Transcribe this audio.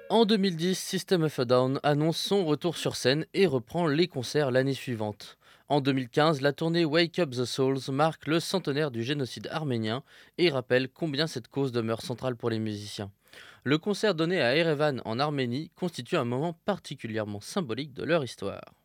En 2010, System of a Down annonce son retour sur scène et reprend les concerts l'année suivante. En 2015, la tournée Wake Up the Souls marque le centenaire du génocide arménien et rappelle combien cette cause demeure centrale pour les musiciens. Le concert donné à Erevan en Arménie constitue un moment particulièrement symbolique de leur histoire.